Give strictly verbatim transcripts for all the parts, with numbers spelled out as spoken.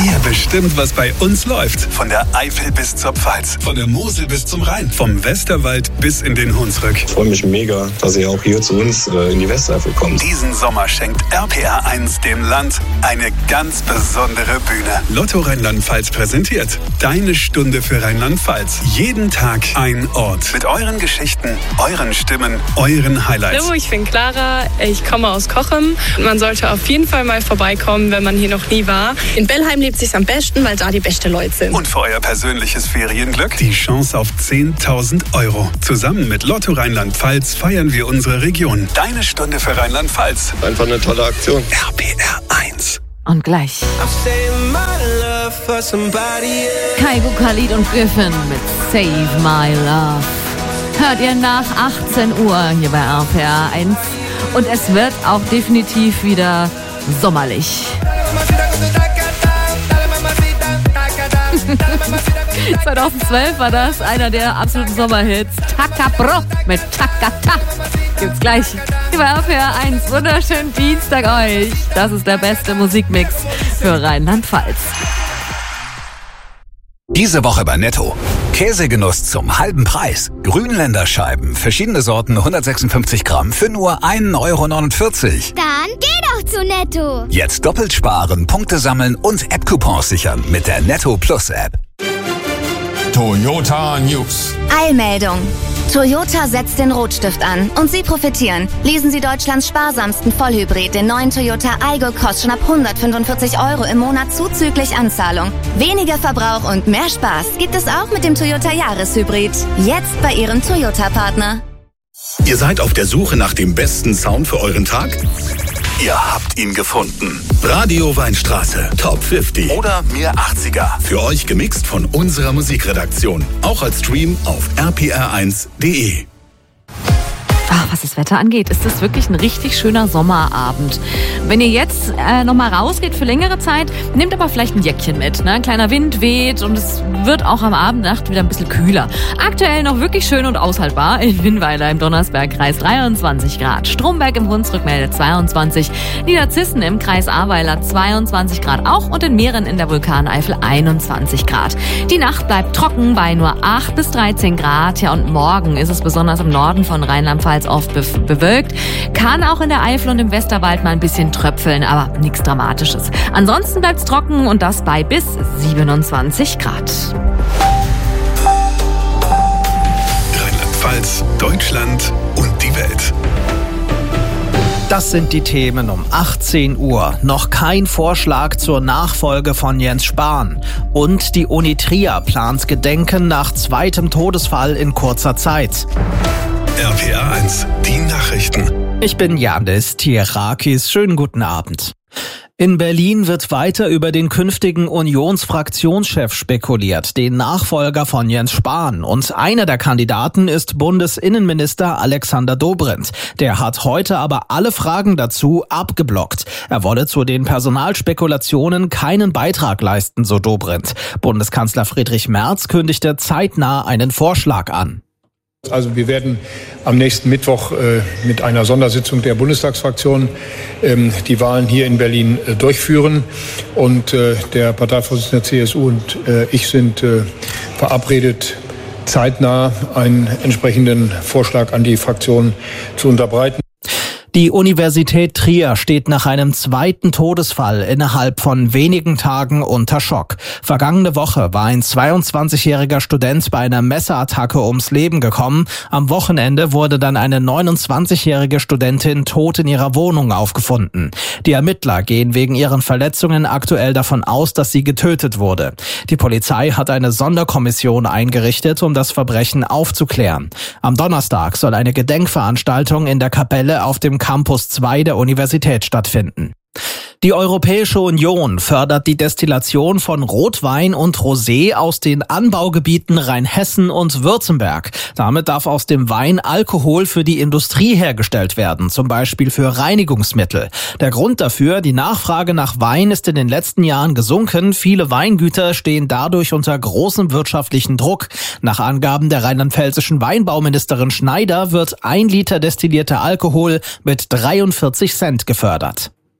Ihr bestimmt, was bei uns läuft. Von der Eifel bis zur Pfalz, von der Mosel bis zum Rhein, vom Westerwald bis in den Hunsrück. Ich freue mich mega, dass ihr auch hier zu uns äh, in die Westeifel kommt. Diesen Sommer schenkt R P R eins dem Land eine ganz besondere Bühne. Lotto Rheinland-Pfalz präsentiert Deine Stunde für Rheinland-Pfalz. Jeden Tag ein Ort. Mit euren Geschichten, euren Stimmen, euren Highlights. Hallo, ich bin Clara, ich komme aus Cochem. Man sollte auf jeden Fall mal vorbeikommen, wenn man hier noch nie war. In Bellheim lebt sich's am besten, weil da die besten Leute sind. Und für euer persönliches Ferienglück die Chance auf zehntausend Euro. Zusammen mit Lotto Rheinland-Pfalz feiern wir unsere Region. Deine Stunde für Rheinland-Pfalz. Einfach eine tolle Aktion. R P R eins. Und gleich Kaigo, Khalid und Griffin mit Save My Love. Hört ihr nach achtzehn Uhr hier bei R P R eins. Und es wird auch definitiv wieder sommerlich. zweitausendzwölf war das einer der absoluten Sommerhits. Taka Bro mit Takata. Gibt's gleich hier bei R P R eins. Wunderschönen Dienstag euch. Das ist der beste Musikmix für Rheinland-Pfalz. Diese Woche bei Netto. Käsegenuss zum halben Preis. Grünländer Scheiben, verschiedene Sorten, hundertsechsundfünfzig Gramm für nur ein Euro neunundvierzig. Dann geh doch zu Netto. Jetzt doppelt sparen, Punkte sammeln und App-Coupons sichern mit der Netto Plus App. Toyota News. Eilmeldung. Toyota setzt den Rotstift an und Sie profitieren. Lesen Sie Deutschlands sparsamsten Vollhybrid, den neuen Toyota Aygo, kostet schon ab hundertfünfundvierzig Euro im Monat zuzüglich Anzahlung. Weniger Verbrauch und mehr Spaß gibt es auch mit dem Toyota Jahreshybrid. Jetzt bei Ihrem Toyota-Partner. Ihr seid auf der Suche nach dem besten Sound für euren Tag? Ihr habt ihn gefunden. Radio Weinstraße, Top fünfzig. Oder Mir achtziger. Für euch gemixt von unserer Musikredaktion. Auch als Stream auf r p r eins punkt d e. Ach, was das Wetter angeht, ist das wirklich ein richtig schöner Sommerabend. Wenn ihr jetzt äh, nochmal rausgeht für längere Zeit, nehmt aber vielleicht ein Jäckchen mit. Ne? Ein kleiner Wind weht und es wird auch am Abend, Nacht wieder ein bisschen kühler. Aktuell noch wirklich schön und aushaltbar. In Winnweiler im Donnersbergkreis dreiundzwanzig Grad. Stromberg im Hunsrück meldet zweiundzwanzig. Niederzissen im Kreis Ahrweiler zweiundzwanzig Grad auch und in Mähren in der Vulkaneifel einundzwanzig Grad. Die Nacht bleibt trocken bei nur acht bis dreizehn Grad. Ja, und morgen ist es besonders im Norden von Rheinland-Pfalz oft be- bewölkt. Kann auch in der Eifel und im Westerwald mal ein bisschen tröpfeln, aber nichts Dramatisches. Ansonsten bleibt es trocken und das bei bis siebenundzwanzig Grad. Rheinland-Pfalz, Deutschland und die Welt. Das sind die Themen um achtzehn Uhr. Noch kein Vorschlag zur Nachfolge von Jens Spahn. Und die Uni Trier plant Gedenken nach zweitem Todesfall in kurzer Zeit. R P R eins, die Nachrichten. Ich bin Janis Tierakis. Schönen guten Abend. In Berlin wird weiter über den künftigen Unionsfraktionschef spekuliert, den Nachfolger von Jens Spahn. Und einer der Kandidaten ist Bundesinnenminister Alexander Dobrindt. Der hat heute aber alle Fragen dazu abgeblockt. Er wolle zu den Personalspekulationen keinen Beitrag leisten, so Dobrindt. Bundeskanzler Friedrich Merz kündigte zeitnah einen Vorschlag an. Also wir werden am nächsten Mittwoch äh, mit einer Sondersitzung der Bundestagsfraktion ähm, die Wahlen hier in Berlin äh, durchführen. Und äh, der Parteivorsitzende der C S U und äh, ich sind äh, verabredet, zeitnah einen entsprechenden Vorschlag an die Fraktion zu unterbreiten. Die Universität Trier steht nach einem zweiten Todesfall innerhalb von wenigen Tagen unter Schock. Vergangene Woche war ein zweiundzwanzigjähriger Student bei einer Messerattacke ums Leben gekommen. Am Wochenende wurde dann eine neunundzwanzigjährige Studentin tot in ihrer Wohnung aufgefunden. Die Ermittler gehen wegen ihren Verletzungen aktuell davon aus, dass sie getötet wurde. Die Polizei hat eine Sonderkommission eingerichtet, um das Verbrechen aufzuklären. Am Donnerstag soll eine Gedenkveranstaltung in der Kapelle auf dem Campus zwei der Universität stattfinden. Die Europäische Union fördert die Destillation von Rotwein und Rosé aus den Anbaugebieten Rheinhessen und Württemberg. Damit darf aus dem Wein Alkohol für die Industrie hergestellt werden, zum Beispiel für Reinigungsmittel. Der Grund dafür, die Nachfrage nach Wein ist in den letzten Jahren gesunken. Viele Weingüter stehen dadurch unter großem wirtschaftlichen Druck. Nach Angaben der rheinland-pfälzischen Weinbauministerin Schneider wird ein Liter destillierter Alkohol mit dreiundvierzig Cent gefördert.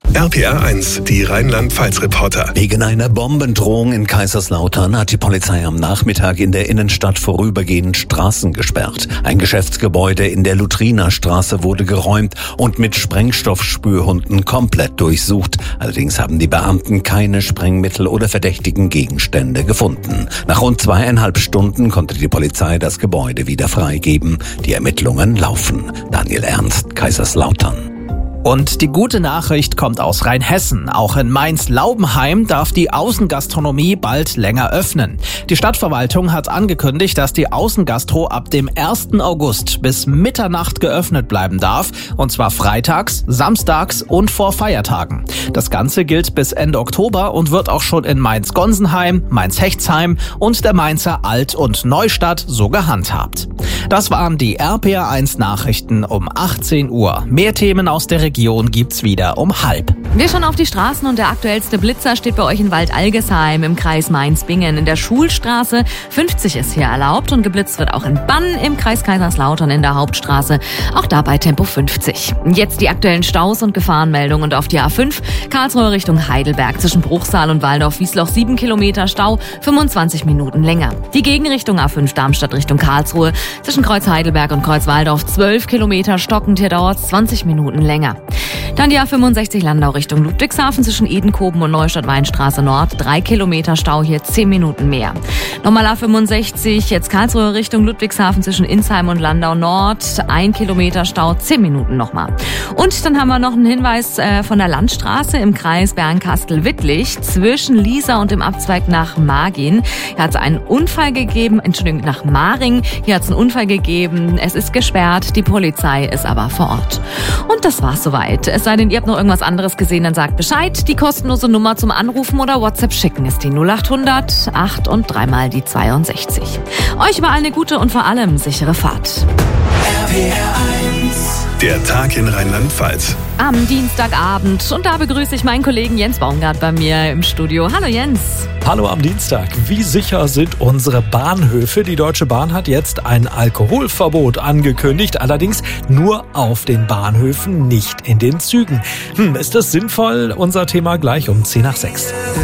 R P R eins, die Rheinland-Pfalz-Reporter. Wegen einer Bombendrohung in Kaiserslautern hat die Polizei am Nachmittag in der Innenstadt vorübergehend Straßen gesperrt. Ein Geschäftsgebäude in der Lutriner Straße wurde geräumt und mit Sprengstoffspürhunden komplett durchsucht. Allerdings haben die Beamten keine Sprengmittel oder verdächtigen Gegenstände gefunden. Nach rund zweieinhalb Stunden konnte die Polizei das Gebäude wieder freigeben. Die Ermittlungen laufen. Daniel Ernst, Kaiserslautern. Und die gute Nachricht kommt aus Rheinhessen. Auch in Mainz-Laubenheim darf die Außengastronomie bald länger öffnen. Die Stadtverwaltung hat angekündigt, dass die Außengastro ab dem ersten August bis Mitternacht geöffnet bleiben darf. Und zwar freitags, samstags und vor Feiertagen. Das Ganze gilt bis Ende Oktober und wird auch schon in Mainz-Gonsenheim, Mainz-Hechtsheim und der Mainzer Alt- und Neustadt so gehandhabt. Das waren die R P R eins Nachrichten um achtzehn Uhr. Mehr Themen aus der Region gibt's wieder um halb. Wir schauen auf die Straßen und der aktuellste Blitzer steht bei euch in Waldalgesheim im Kreis Mainz-Bingen. In der Schulstraße fünfzig ist hier erlaubt und geblitzt wird auch in Bann im Kreis Kaiserslautern in der Hauptstraße. Auch dabei Tempo fünfzig. Jetzt die aktuellen Staus und Gefahrenmeldungen und auf die A fünf Karlsruhe Richtung Heidelberg zwischen Bruchsal und Waldorf-Wiesloch sieben Kilometer Stau, fünfundzwanzig Minuten länger. Die Gegenrichtung A fünf Darmstadt Richtung Karlsruhe zwischen Kreuz Heidelberg und Kreuz Waldorf zwölf Kilometer stockend, hier dauert es zwanzig Minuten länger. Dann die A fünfundsechzig Landau Richtung Ludwigshafen zwischen Edenkoben und Neustadt-Weinstraße Nord. Drei Kilometer Stau, hier zehn Minuten mehr. Nochmal A fünfundsechzig, jetzt Karlsruhe Richtung Ludwigshafen zwischen Insheim und Landau Nord. Ein Kilometer Stau, zehn Minuten nochmal. Und dann haben wir noch einen Hinweis äh, von der Landstraße im Kreis Bernkastel-Wittlich zwischen Liesa und dem Abzweig nach Margin. Hier hat es einen Unfall gegeben, Entschuldigung, nach Maring. Hier hat es einen Unfall gegeben. Es ist gesperrt, die Polizei ist aber vor Ort. Und das war's soweit. Es sei denn, ihr habt noch irgendwas anderes gesehen, dann sagt Bescheid. Die kostenlose Nummer zum Anrufen oder WhatsApp schicken ist die null achthundert acht und dreimal die zweiundsechzig. Euch überall eine gute und vor allem sichere Fahrt. R P R eins. Der Tag in Rheinland-Pfalz. Am Dienstagabend. Und da begrüße ich meinen Kollegen Jens Baumgart bei mir im Studio. Hallo Jens. Hallo am Dienstag. Wie sicher sind unsere Bahnhöfe? Die Deutsche Bahn hat jetzt ein Alkoholverbot angekündigt, allerdings nur auf den Bahnhöfen, nicht in den Zügen. Hm, ist das sinnvoll? Unser Thema gleich um zehn nach sechs.